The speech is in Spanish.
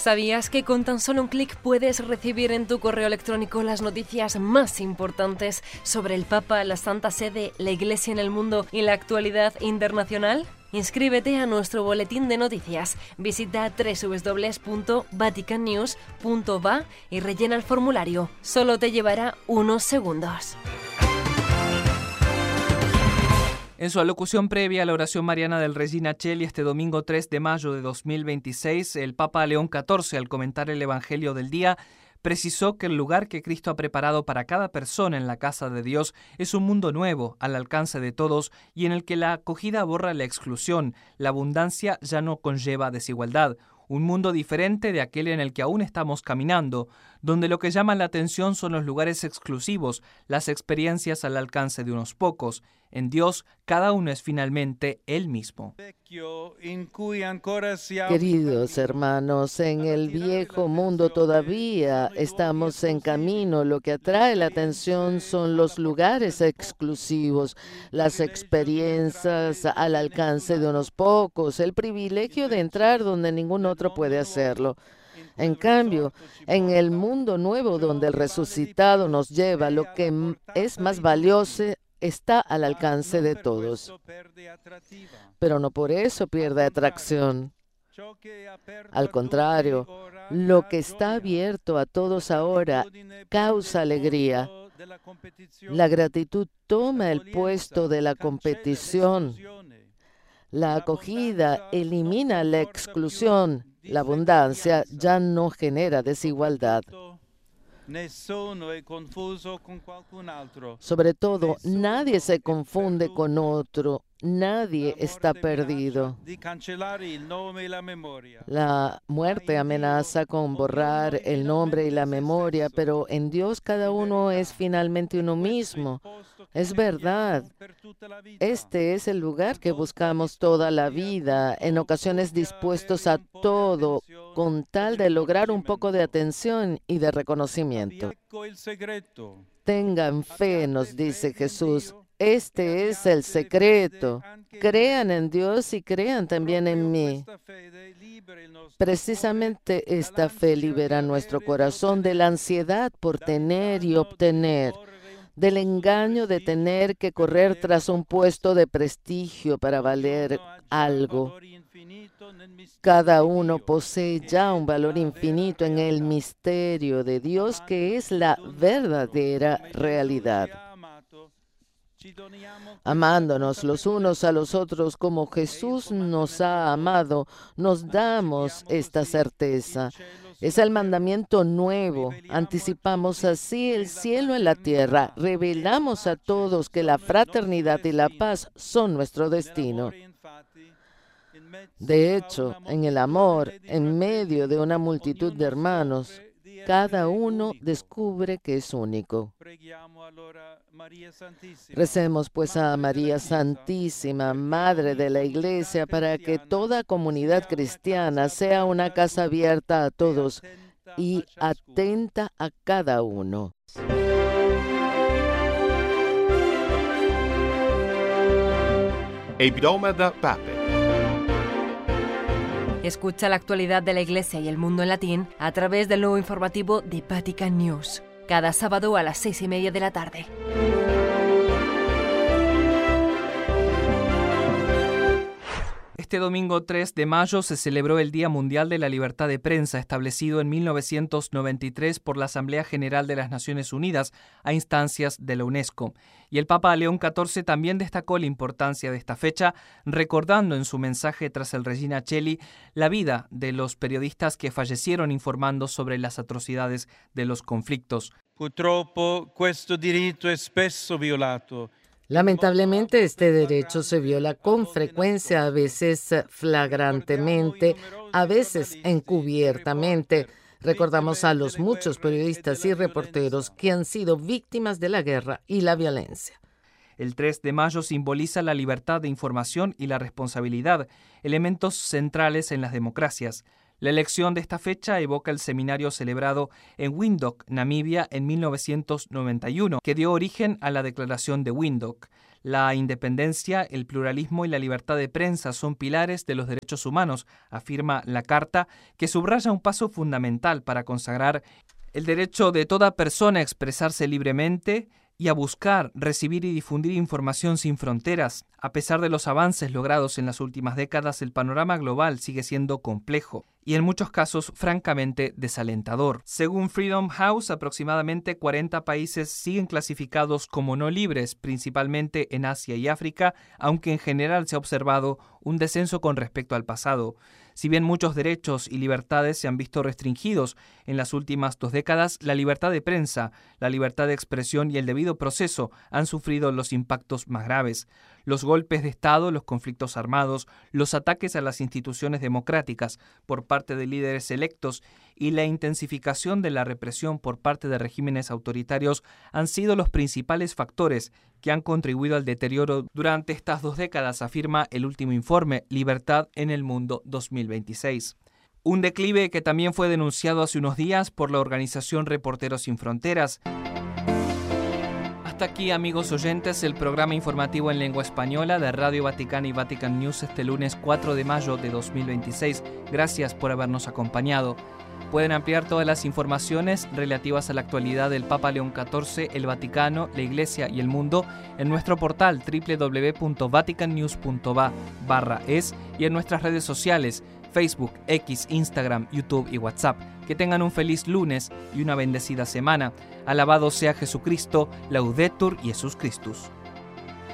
¿Sabías que con tan solo un clic puedes recibir en tu correo electrónico las noticias más importantes sobre el Papa, la Santa Sede, la Iglesia en el mundo y la actualidad internacional? Inscríbete a nuestro boletín de noticias. Visita www.vaticannews.va y rellena el formulario. Solo te llevará unos segundos. En su alocución previa a la oración mariana del Regina Coeli este domingo 3 de mayo de 2026, el Papa León XIV, al comentar el Evangelio del día, precisó que el lugar que Cristo ha preparado para cada persona en la casa de Dios es un mundo nuevo, al alcance de todos, y en el que la acogida borra la exclusión, la abundancia ya no conlleva desigualdad. Un mundo diferente de aquel en el que aún estamos caminando, donde lo que llama la atención son los lugares exclusivos, las experiencias al alcance de unos pocos. En Dios, cada uno es finalmente Él mismo. Queridos hermanos, en el viejo mundo todavía estamos en camino. Lo que atrae la atención son los lugares exclusivos, las experiencias al alcance de unos pocos, el privilegio de entrar donde ningún otro puede hacerlo. En cambio, en el mundo nuevo donde el resucitado nos lleva, lo que es más valioso está al alcance de todos. Pero no por eso pierde atracción. Al contrario, lo que está abierto a todos ahora causa alegría. La gratitud toma el puesto de la competición. La acogida elimina la exclusión. La abundancia ya no genera desigualdad. Sobre todo, nadie se confunde con otro, nadie está perdido. La muerte amenaza con borrar el nombre y la memoria, pero en Dios cada uno es finalmente uno mismo. Es verdad. Este es el lugar que buscamos toda la vida, en ocasiones dispuestos a todo, con tal de lograr un poco de atención y de reconocimiento. Tengan fe, nos dice Jesús. Este es el secreto. Crean en Dios y crean también en mí. Precisamente esta fe libera nuestro corazón de la ansiedad por tener y obtener, del engaño de tener que correr tras un puesto de prestigio para valer algo. Cada uno posee ya un valor infinito en el misterio de Dios, que es la verdadera realidad. Amándonos los unos a los otros como Jesús nos ha amado, nos damos esta certeza. Es el mandamiento nuevo. Anticipamos así el cielo en la tierra. Revelamos a todos que la fraternidad y la paz son nuestro destino. De hecho, en el amor, en medio de una multitud de hermanos, cada uno descubre que es único. Recemos pues a María Santísima, Madre de la Iglesia, para que toda comunidad cristiana sea una casa abierta a todos y atenta a cada uno. Hebdomada Pape. Escucha la actualidad de la Iglesia y el mundo en latín a través del nuevo informativo de Vatican News, cada sábado a las 6:30 de la tarde. Este domingo 3 de mayo se celebró el Día Mundial de la Libertad de Prensa, establecido en 1993 por la Asamblea General de las Naciones Unidas a instancias de la UNESCO. Y el Papa León XIV también destacó la importancia de esta fecha, recordando en su mensaje tras el Regina Coeli la vida de los periodistas que fallecieron informando sobre las atrocidades de los conflictos. Purtroppo questo diritto è spesso violato. Lamentablemente, este derecho se viola con frecuencia, a veces flagrantemente, a veces encubiertamente. Recordamos a los muchos periodistas y reporteros que han sido víctimas de la guerra y la violencia. El 3 de mayo simboliza la libertad de información y la responsabilidad, elementos centrales en las democracias. La elección de esta fecha evoca el seminario celebrado en Windhoek, Namibia, en 1991, que dio origen a la Declaración de Windhoek. La independencia, el pluralismo y la libertad de prensa son pilares de los derechos humanos, afirma la Carta, que subraya un paso fundamental para consagrar el derecho de toda persona a expresarse libremente y a buscar, recibir y difundir información sin fronteras. A pesar de los avances logrados en las últimas décadas, el panorama global sigue siendo complejo y en muchos casos francamente desalentador. Según Freedom House, aproximadamente 40 países siguen clasificados como no libres, principalmente en Asia y África, aunque en general se ha observado un descenso con respecto al pasado. Si bien muchos derechos y libertades se han visto restringidos en las últimas 2 décadas, la libertad de prensa, la libertad de expresión y el debido proceso han sufrido los impactos más graves. Los golpes de Estado, los conflictos armados, los ataques a las instituciones democráticas por parte de líderes electos y la intensificación de la represión por parte de regímenes autoritarios han sido los principales factores que han contribuido al deterioro durante estas 2 décadas, afirma el último informe Libertad en el Mundo 2026. Un declive que también fue denunciado hace unos días por la organización Reporteros Sin Fronteras. Hasta aquí, amigos oyentes, el programa informativo en lengua española de Radio Vaticana y Vatican News este lunes 4 de mayo de 2026. Gracias por habernos acompañado. Pueden ampliar todas las informaciones relativas a la actualidad del Papa León XIV, el Vaticano, la Iglesia y el mundo en nuestro portal www.vaticannews.va/es y en nuestras redes sociales Facebook, X, Instagram, YouTube y WhatsApp. Que tengan un feliz lunes y una bendecida semana. Alabado sea Jesucristo, Laudetur Jesus Christus.